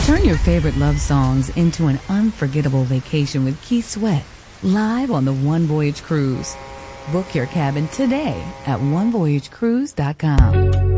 Turn your favorite love songs into an unforgettable vacation with Keith Sweat, live on the One Voyage Cruise. Book your cabin today at onevoyagecruise.com.